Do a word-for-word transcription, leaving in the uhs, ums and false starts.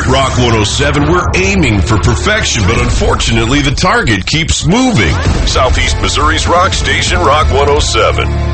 At Rock one oh seven, we're aiming for perfection, but unfortunately the target keeps moving. Southeast Missouri's rock station, Rock one oh seven.